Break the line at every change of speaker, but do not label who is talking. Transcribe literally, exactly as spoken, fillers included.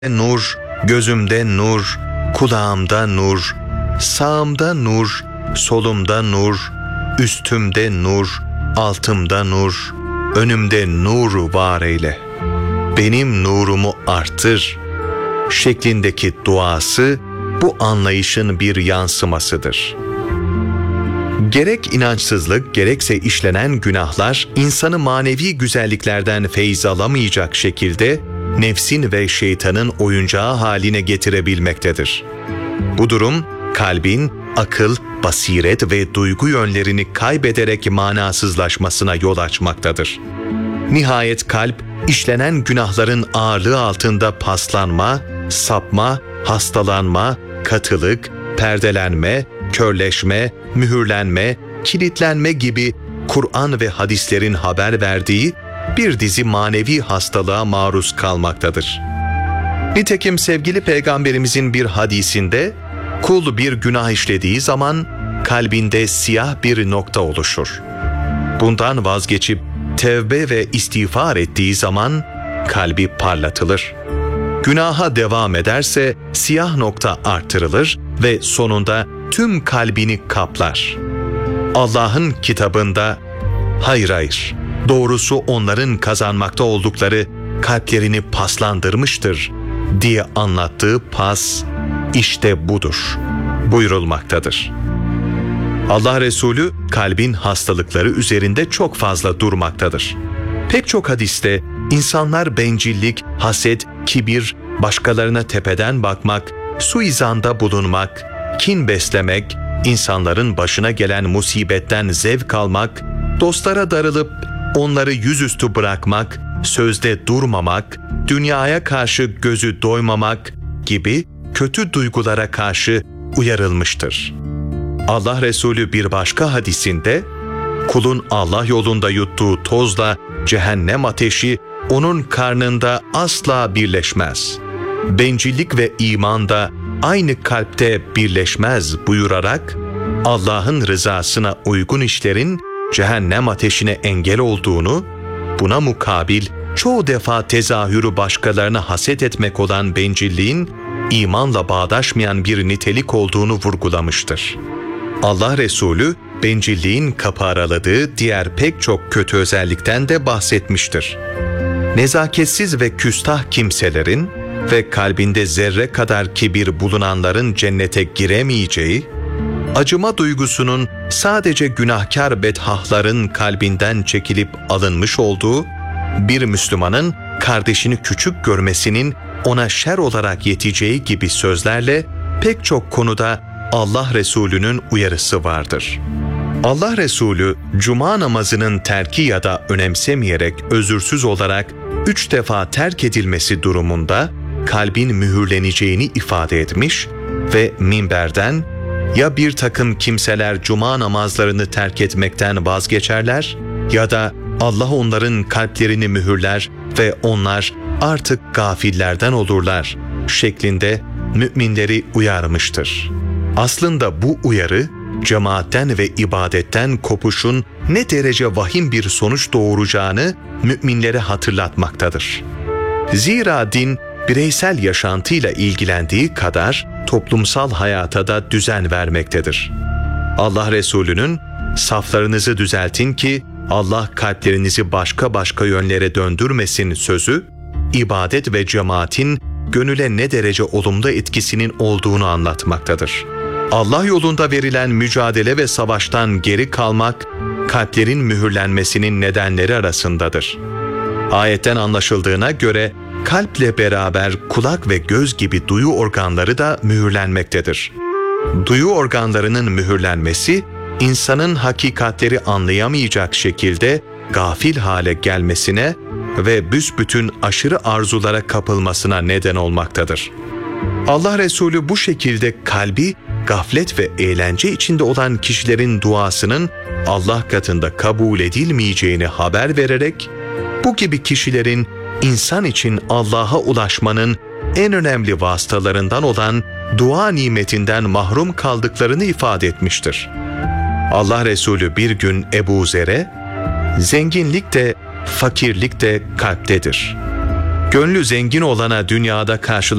nur, gözümde nur, kulağımda nur, sağımda nur, solumda nur, üstümde nur, altımda nur, önümde nur var eyle. Benim nurumu artır şeklindeki duası bu anlayışın bir yansımasıdır. Gerek inançsızlık gerekse işlenen günahlar insanı manevi güzelliklerden feyz alamayacak şekilde nefsin ve şeytanın oyuncağı haline getirebilmektedir. Bu durum kalbin akıl, basiret ve duygu yönlerini kaybederek manasızlaşmasına yol açmaktadır. Nihayet kalp işlenen günahların ağırlığı altında paslanma, sapma, hastalanma, katılık, perdelenme, körleşme, mühürlenme, kilitlenme gibi Kur'an ve hadislerin haber verdiği bir dizi manevi hastalığa maruz kalmaktadır. Nitekim sevgili Peygamberimizin bir hadisinde, kul bir günah işlediği zaman kalbinde siyah bir nokta oluşur. Bundan vazgeçip tevbe ve istiğfar ettiği zaman kalbi parlatılır. Günaha devam ederse siyah nokta artırılır ve sonunda tüm kalbini kaplar. Allah'ın kitabında, hayır hayır, doğrusu onların kazanmakta oldukları kalplerini paslandırmıştır diye anlattığı pas işte budur buyurulmaktadır. Allah Resulü kalbin hastalıkları üzerinde çok fazla durmaktadır. Pek çok hadiste insanlar bencillik, haset, kibir, başkalarına tepeden bakmak, suizanda bulunmak, kin beslemek, insanların başına gelen musibetten zevk almak, dostlara darılıp onları yüzüstü bırakmak, sözde durmamak, dünyaya karşı gözü doymamak gibi kötü duygulara karşı uyarılmıştır. Allah Resulü bir başka hadisinde, kulun Allah yolunda yuttuğu tozla cehennem ateşi onun karnında asla birleşmez. Bencillik ve iman da aynı kalpte birleşmez buyurarak, Allah'ın rızasına uygun işlerin cehennem ateşine engel olduğunu, buna mukabil çoğu defa tezahürü başkalarına haset etmek olan bencilliğin, imanla bağdaşmayan bir nitelik olduğunu vurgulamıştır. Allah Resulü, bencilliğin kapı araladığı diğer pek çok kötü özellikten de bahsetmiştir. Nezaketsiz ve küstah kimselerin ve kalbinde zerre kadar kibir bulunanların cennete giremeyeceği, acıma duygusunun sadece günahkar bedhahların kalbinden çekilip alınmış olduğu, bir Müslümanın kardeşini küçük görmesinin ona şer olarak yeteceği gibi sözlerle pek çok konuda Allah Resulü'nün uyarısı vardır. Allah Resulü, cuma namazının terki ya da önemsemeyerek özürsüz olarak üç defa terk edilmesi durumunda kalbin mühürleneceğini ifade etmiş ve minberden, ya bir takım kimseler cuma namazlarını terk etmekten vazgeçerler ya da Allah onların kalplerini mühürler ve onlar artık gafillerden olurlar şeklinde müminleri uyarmıştır. Aslında bu uyarı, cemaatten ve ibadetten kopuşun ne derece vahim bir sonuç doğuracağını müminlere hatırlatmaktadır. Zira din, bireysel yaşantıyla ilgilendiği kadar toplumsal hayata da düzen vermektedir. Allah Resulü'nün "Saflarınızı düzeltin ki Allah kalplerinizi başka başka yönlere döndürmesin" sözü, ibadet ve cemaatin gönüle ne derece olumlu etkisinin olduğunu anlatmaktadır. Allah yolunda verilen mücadele ve savaştan geri kalmak, kalplerin mühürlenmesinin nedenleri arasındadır. Ayetten anlaşıldığına göre, kalple beraber kulak ve göz gibi duyu organları da mühürlenmektedir. Duyu organlarının mühürlenmesi, insanın hakikatleri anlayamayacak şekilde gafil hale gelmesine ve büsbütün aşırı arzulara kapılmasına neden olmaktadır. Allah Resulü bu şekilde kalbi, gaflet ve eğlence içinde olan kişilerin duasının Allah katında kabul edilmeyeceğini haber vererek, bu gibi kişilerin insan için Allah'a ulaşmanın en önemli vasıtalarından olan dua nimetinden mahrum kaldıklarını ifade etmiştir. Allah Resulü bir gün Ebu Zer'e, "Zenginlik de, fakirlik de kalptedir. Gönlü zengin olana dünyada karşılık